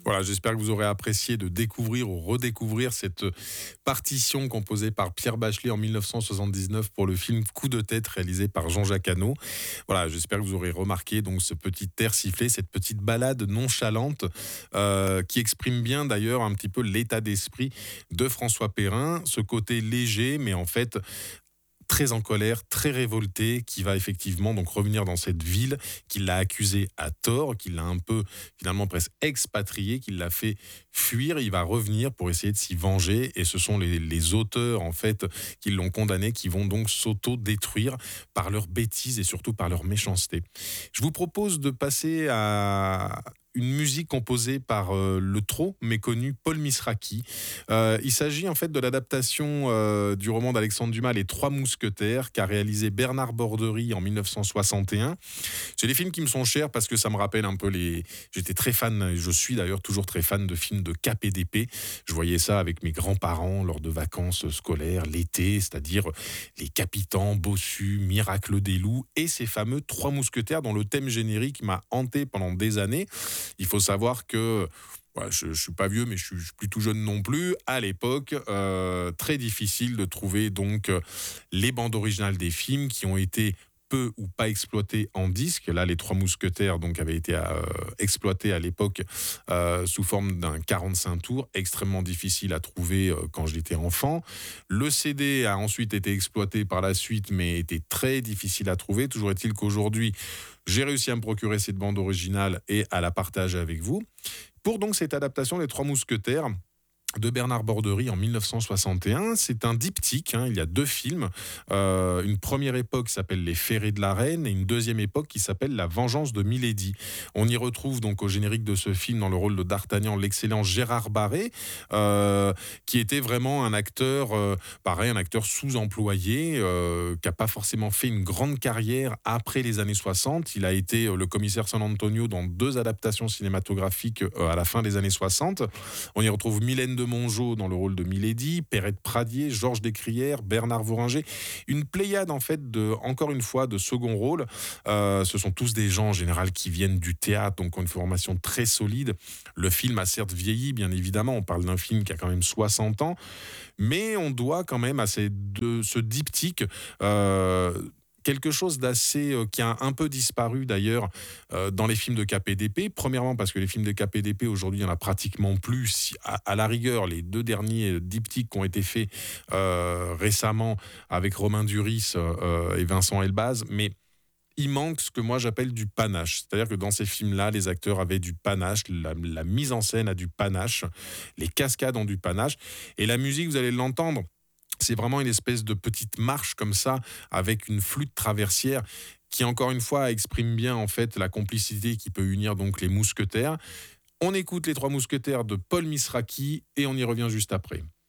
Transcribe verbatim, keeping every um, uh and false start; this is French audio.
Voilà, j'espère que vous aurez apprécié de découvrir ou redécouvrir cette partition composée par Pierre Bachelet en mille neuf cent soixante-dix-neuf pour le film Coup de tête réalisé par Jean-Jacques Hano. Voilà, j'espère que vous aurez remarqué donc ce petit air sifflé, cette petite balade nonchalante euh, qui exprime bien d'ailleurs un petit peu l'état d'esprit de François Perrin, ce côté léger mais en fait très en colère, très révolté, qui va effectivement donc revenir dans cette ville, qui l'a accusé à tort, qui l'a un peu finalement presque expatrié, qui l'a fait fuir. Il va revenir pour essayer de s'y venger, et ce sont les, les auteurs en fait qui l'ont condamné, qui vont donc s'auto-détruire par leur bêtise et surtout par leur méchanceté. Je vous propose de passer à une musique composée par euh, le trop méconnu Paul Misraki. Euh, il s'agit en fait de l'adaptation euh, du roman d'Alexandre Dumas, Les Trois Mousquetaires, qu'a réalisé Bernard Borderie en mille neuf cent soixante et un. C'est des films qui me sont chers parce que ça me rappelle un peu les... J'étais très fan, je suis d'ailleurs toujours très fan de films de K P D P. Je voyais ça avec mes grands-parents lors de vacances scolaires, l'été, c'est-à-dire les Capitans, Bossu, Miracle des Loups et ces fameux Trois Mousquetaires dont le thème générique m'a hanté pendant des années. Il faut savoir que voilà, je ne suis pas vieux, mais je suis, je suis plus tout jeune non plus. À l'époque, euh, très difficile de trouver donc euh, les bandes originales des films qui ont été peu ou pas exploitées en disque. Là, les Trois Mousquetaires donc avaient été euh, exploités à l'époque euh, sous forme d'un quarante-cinq tours, extrêmement difficile à trouver euh, quand j'étais enfant. Le C D a ensuite été exploité par la suite, mais était très difficile à trouver. Toujours est-il qu'aujourd'hui, j'ai réussi à me procurer cette bande originale et à la partager avec vous. Pour donc cette adaptation des Trois Mousquetaires de Bernard Borderie en mille neuf cent soixante et un, c'est un diptyque, hein, il y a deux films. Euh, une première époque qui s'appelle Les Ferrets de la Reine et une deuxième époque qui s'appelle La Vengeance de Milady. On y retrouve donc au générique de ce film dans le rôle de D'Artagnan l'excellent Gérard Barré, euh, qui était vraiment un acteur, euh, pareil, un acteur sous-employé, euh, qui n'a pas forcément fait une grande carrière après les années soixante. Il a été euh, le commissaire San Antonio dans deux adaptations cinématographiques euh, à la fin des années soixante. On y retrouve Mylène de Mongeau dans le rôle de Milady, Perrette Pradier, Georges Descrières, Bernard Vouringer, une pléiade en fait de, encore une fois, de second rôle. Euh, ce sont tous des gens en général qui viennent du théâtre, donc ont une formation très solide. Le film a certes vieilli, bien évidemment, on parle d'un film qui a quand même soixante ans, mais on doit quand même à ces deux, ce diptyque euh, quelque chose d'assez euh, qui a un peu disparu d'ailleurs euh, dans les films de K P D P. Premièrement parce que les films de K P D P aujourd'hui il y en a pratiquement plus. Si, à, à la rigueur, les deux derniers diptyques qui ont été faits euh, récemment avec Romain Duris euh, et Vincent Elbaz, mais il manque ce que moi j'appelle du panache. C'est-à-dire que dans ces films-là, les acteurs avaient du panache, la, la mise en scène a du panache, les cascades ont du panache, et la musique, vous allez l'entendre, c'est vraiment une espèce de petite marche comme ça, avec une flûte traversière qui, encore une fois, exprime bien en fait la complicité qui peut unir donc les mousquetaires. On écoute les Trois Mousquetaires de Paul Misraki et on y revient juste après.